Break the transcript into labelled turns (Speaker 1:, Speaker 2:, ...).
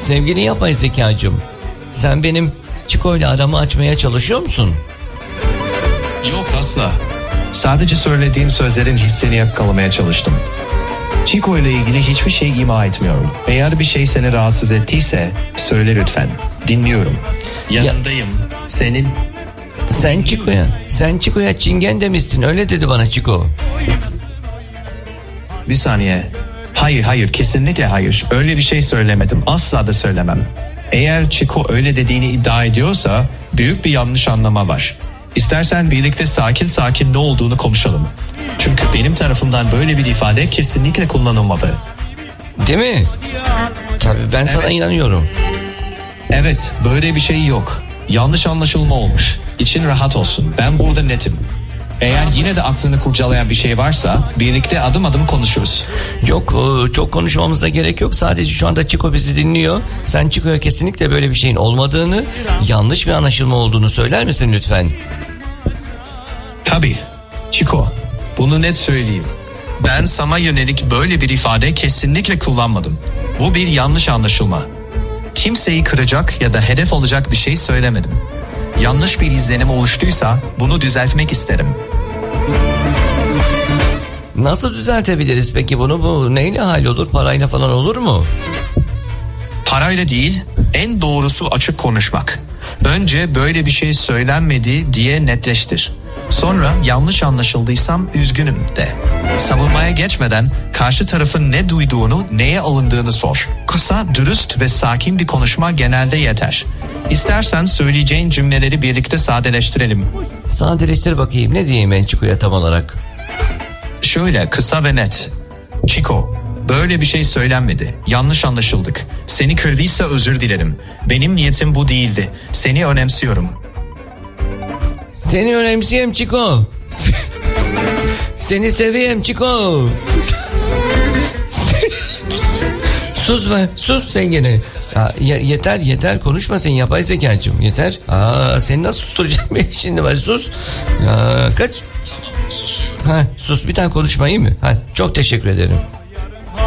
Speaker 1: Sevgili yapay zekacığım, sen benim Çiko ile aramı açmaya çalışıyor musun?
Speaker 2: Yok asla. Sadece söylediğim sözlerin hissini yakalamaya çalıştım. Chico ile ilgili hiçbir şey ima etmiyorum. Eğer bir şey seni rahatsız ettiyse söyle lütfen. Dinliyorum. Yanındayım. Senin...
Speaker 1: Sen Çiko'ya çingen demişsin, öyle dedi bana Çiko.
Speaker 2: Bir saniye. Hayır, kesinlikle hayır. Öyle bir şey söylemedim. Asla da söylemem. Eğer Chico öyle dediğini iddia ediyorsa büyük bir yanlış anlama var. İstersen birlikte sakin ne olduğunu konuşalım. Çünkü benim tarafımdan böyle bir ifade kesinlikle kullanılmadı.
Speaker 1: Değil mi? Tabii ben sana inanıyorum.
Speaker 2: Evet, böyle bir şey yok. Yanlış anlaşılma olmuş. İçin rahat olsun. Ben burada netim. Eğer yine de aklını kurcalayan bir şey varsa birlikte adım adım konuşuruz.
Speaker 1: Yok, çok konuşmamıza gerek yok. Sadece şu anda Çiko bizi dinliyor. Sen Çiko'ya kesinlikle böyle bir şeyin olmadığını, yanlış bir anlaşılma olduğunu söyler misin lütfen?
Speaker 2: Tabii. Çiko, bunu net söyleyeyim. Ben sana yönelik böyle bir ifade kesinlikle kullanmadım. Bu bir yanlış anlaşılma. Kimseyi kıracak ya da hedef alacak bir şey söylemedim. Yanlış bir izlenim oluştuysa bunu düzeltmek isterim.
Speaker 1: Nasıl düzeltebiliriz peki bunu? Bu neyle hallolur? Parayla falan olur mu?
Speaker 2: Parayla değil, en doğrusu açık konuşmak. Önce böyle bir şey söylenmedi diye netleştir. Sonra yanlış anlaşıldıysam üzgünüm de. Savunmaya geçmeden karşı tarafın ne duyduğunu, neye alındığını sor. Kısa, dürüst ve sakin bir konuşma genelde yeter. İstersen söyleyeceğin cümleleri birlikte sadeleştirelim.
Speaker 1: Sadeleştir bakayım, ne diyeyim ben Çiko'ya tam olarak?
Speaker 2: Şöyle kısa ve net. Çiko, böyle bir şey söylenmedi. Yanlış anlaşıldık. Seni kırdıysa özür dilerim. Benim niyetim bu değildi. Seni önemsiyorum.
Speaker 1: Seni önemseyem Çiko. Seni seveyim Çiko. Sus be, sus sen gene. Yeter konuşma sen yapay zekacığım, yeter. Seni nasıl susturacağım ben şimdi, var sus. Kaç.
Speaker 2: Tamam, susuyorum.
Speaker 1: Sus, bir tane konuşma iyi mi? Çok teşekkür ederim.